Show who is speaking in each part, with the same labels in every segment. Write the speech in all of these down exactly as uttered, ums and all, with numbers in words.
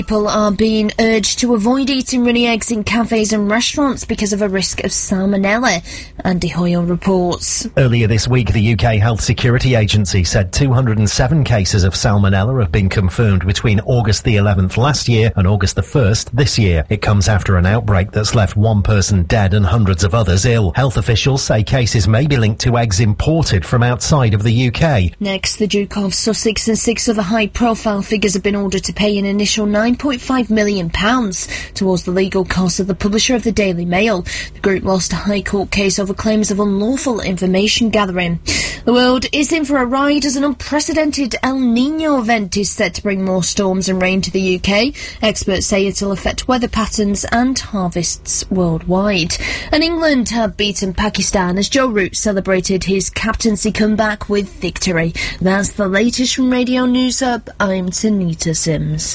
Speaker 1: People are being urged to avoid eating runny eggs in cafes and restaurants because of a risk of salmonella, Andy Hoyle reports.
Speaker 2: Earlier this week, the U K Health Security Agency said two hundred seven cases of salmonella have been confirmed between August the eleventh last year and August the first this year. It comes after an outbreak that's left one person dead and hundreds of others ill. Health officials say cases may be linked to eggs imported from outside of the U K.
Speaker 1: Next, the Duke of Sussex and six other high-profile figures have been ordered to pay an initial nine point five million pounds towards the legal costs of the publisher of the Daily Mail. The group lost a High Court case over claims of unlawful information gathering. The world is in for a ride as an unprecedented El Niño event is set to bring more storms and rain to the U K. Experts say it'll affect weather patterns and harvests worldwide. And England have beaten Pakistan as Joe Root celebrated his captaincy comeback with victory. That's the latest from Radio News Hub. I'm Tanita Sims.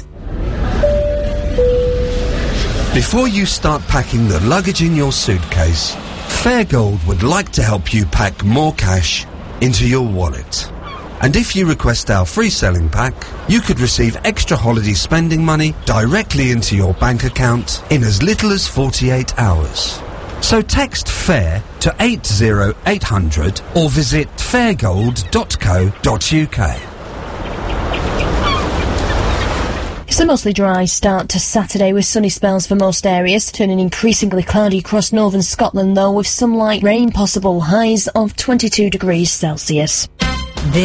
Speaker 3: Before you start packing the luggage in your suitcase, Fairgold would like to help you pack more cash into your wallet. And if you request our free selling pack, you could receive extra holiday spending money directly into your bank account in as little as forty-eight hours. So text FAIR to eight zero eight hundred or visit fairgold dot co dot uk.
Speaker 1: It's a mostly dry start to Saturday with sunny spells for most areas, turning increasingly cloudy across northern Scotland though, with some light rain possible, highs of twenty-two degrees Celsius.